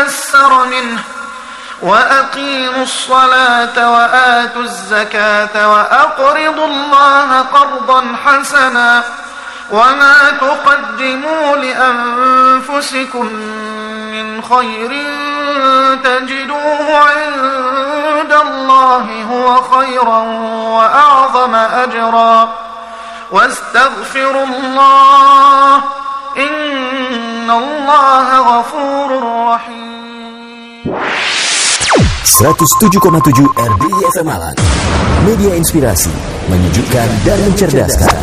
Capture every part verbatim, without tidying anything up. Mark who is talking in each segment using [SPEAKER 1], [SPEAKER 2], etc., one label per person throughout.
[SPEAKER 1] تيسر منه وأقيموا الصلاة وآتوا الزكاة وأقرضوا الله قرضا حسنا وما تقدموا لأنفسكم من خير تجدوه عند الله هو خيرا وأعظم أجرا واستغفروا الله إن الله غفور رحيم.
[SPEAKER 2] seratus tujuh koma tujuh R D I F M Malang, media inspirasi, menyejukkan dan mencerdaskan.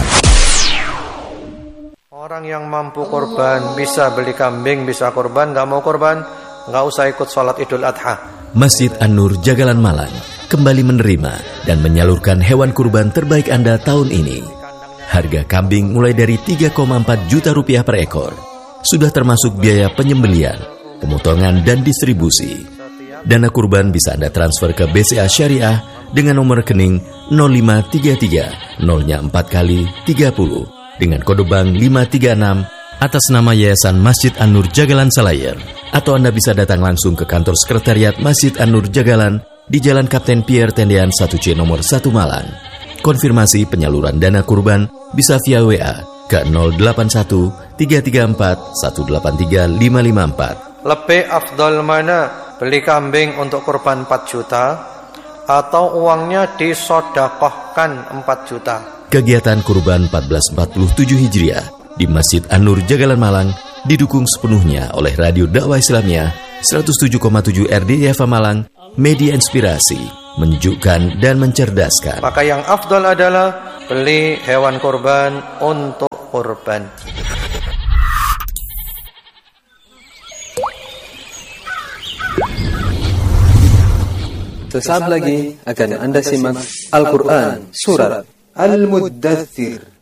[SPEAKER 3] Orang yang mampu korban, bisa beli kambing, bisa korban, gak mau korban, gak usah ikut sholat Idul Adha.
[SPEAKER 2] Masjid An-Nur Jagalan Malang kembali menerima dan menyalurkan hewan kurban terbaik Anda tahun ini. Harga kambing mulai dari tiga koma empat juta rupiah per ekor. Sudah termasuk biaya penyembelian, pemotongan dan distribusi. Dana kurban bisa Anda transfer ke B C A Syariah dengan nomor rekening nol lima tiga tiga nol-nya empat kali tiga puluh dengan kode bank lima tiga enam atas nama Yayasan Masjid An-Nur Jagalan Selayar. Atau Anda bisa datang langsung ke kantor sekretariat Masjid An-Nur Jagalan di Jalan Kapten Pierre Tendean satu C nomor satu Malang. Konfirmasi penyaluran dana kurban bisa via W A ke nol delapan satu tiga tiga empat satu delapan tiga lima lima empat.
[SPEAKER 3] Lebih afdal mana? Beli kambing untuk kurban empat juta atau uangnya disodakohkan empat juta.
[SPEAKER 2] Kegiatan kurban seribu empat ratus empat puluh tujuh Hijriah di Masjid An-Nur Jagalan Malang didukung sepenuhnya oleh Radio Dakwah Islamiyah seratus tujuh koma tujuh R D I F M Malang, media inspirasi, menyejukkan dan mencerdaskan.
[SPEAKER 3] Maka yang afdal adalah beli hewan kurban untuk kurban.
[SPEAKER 4] Sesaat lagi akan Anda simak Al-Quran Surat Al-Muddathir